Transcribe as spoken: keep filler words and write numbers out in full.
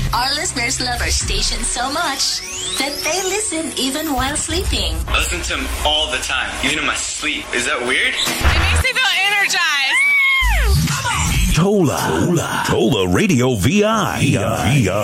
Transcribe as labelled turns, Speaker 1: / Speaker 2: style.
Speaker 1: Our listeners love our station so much that they listen even while sleeping.
Speaker 2: I listen to them all the time, even in my sleep. Is that weird?
Speaker 3: It makes me feel energized.
Speaker 4: Tola. Tola. Tola Radio V I. V I.